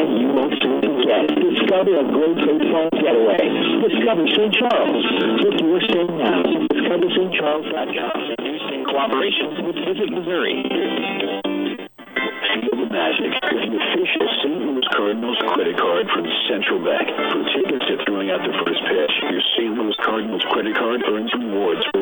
that you won't soon forget. Discover a great baseball getaway. Discover St. Charles. Book your stay now. Discover stcharles.com. In cooperation with Visit Missouri. Feel the magic with the official St. Louis Cardinals credit card from Central Bank. For tickets to throwing out the first pitch, your St. Louis Cardinals credit card earns rewards